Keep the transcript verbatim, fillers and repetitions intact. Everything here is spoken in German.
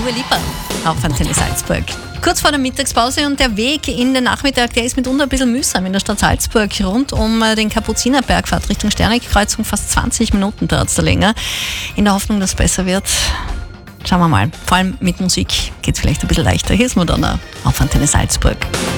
Dua Lipa auf Antenne Salzburg. Kurz vor der Mittagspause und der Weg in den Nachmittag, der ist mitunter ein bisschen mühsam in der Stadt Salzburg. Rund um den Kapuzinerberg, Fahrt Richtung Sternekreuzung, fast zwanzig Minuten dauert es da länger. In der Hoffnung, dass es besser wird. Schauen wir mal. Vor allem mit Musik geht es vielleicht ein bisschen leichter. Hier ist Madonna auf Antenne Salzburg.